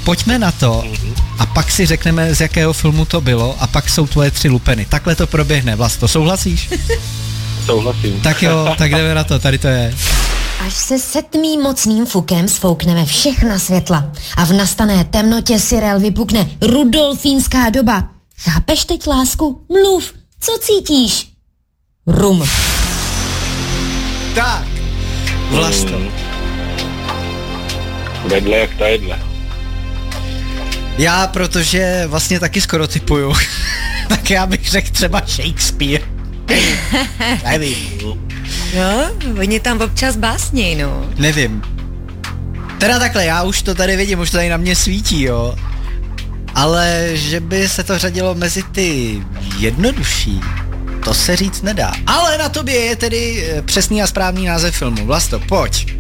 pojďme na to a pak si řekneme, z jakého filmu to bylo a pak jsou tvoje 3 lupeny. Takhle to proběhne, Vlasto, souhlasíš? Souhlasím. Tak jo, tak jdeme na to, tady to je. Až se 7. mocným fukem sfoukneme všechna světla a v nastané temnotě Cyril vypukne rudolfínská doba. Chápeš teď, lásku? Mluv, co cítíš? Rum. Tak, Vlasto. Vedle jak ta jedle. Já, protože vlastně taky skoro typuju, tak já bych řekl třeba Shakespeare. Nevím. No, oni tam občas básněj, no. Nevím. Teda takhle, já už to tady vidím, už to tady na mě svítí, jo. Ale že by se to řadilo mezi ty jednodušší, to se říct nedá. Ale na tobě je tedy přesný a správný název filmu. Vlasto, pojď.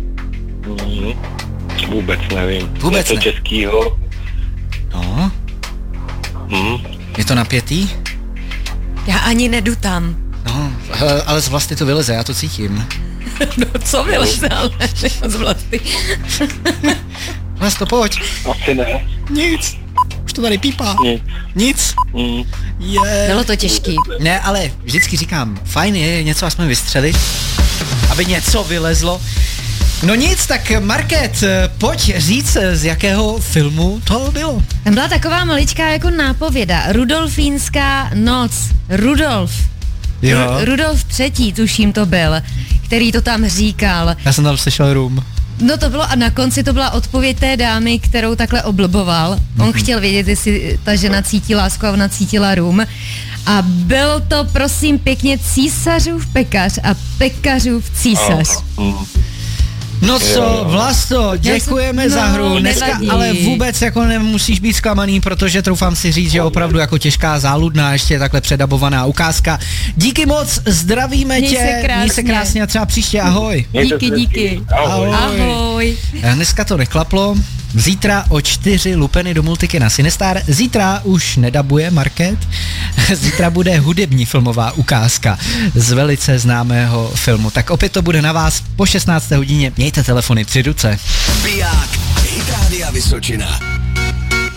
Vůbec nevím. Vůbec něco ne. českýho. No. Je to napětý? Já ani nedu tam. No, ale z Vlasty to vyleze, já to cítím. No co vyleze, ale z Vlasty. Vlasto, pojď. Asi ne. Nic. Už to tady pípá. Nic. Bylo to těžký. Ne, ale vždycky říkám, fajn je něco aspoň vystřelit, aby něco vylezlo. No nic, tak Market, pojď říct, z jakého filmu to bylo. Tam byla taková maličká jako nápověda. Rudolfínská noc. Rudolf. Jo. Rudolf III, tuším to byl, který to tam říkal. Já jsem tam slyšel Rum. No to bylo a na konci to byla odpověď té dámy, kterou takhle oblboval. On chtěl vědět, jestli ta žena cítí lásku a ona cítila rum. A byl to prosím pěkně císařův pekař a pekařův císař. No co, Vlasto, děkujeme za hru. Dneska nevadí. ale vůbec jako nemusíš být zklamaný, protože troufám si říct, že opravdu jako těžká záludná, ještě takhle předabovaná ukázka. Díky moc, zdravíme tě, měj se krásně a třeba příště, ahoj. Díky. Ahoj. Dneska to neklaplo. Zítra o 4 lupeny do multiky na Cinestar. Zítra už nedabuje Market. Zítra bude hudební filmová ukázka z velice známého filmu. Tak opět to bude na vás po 16. hodině. Mějte telefony při ruce. Biják, Hit Rádia Vysočina.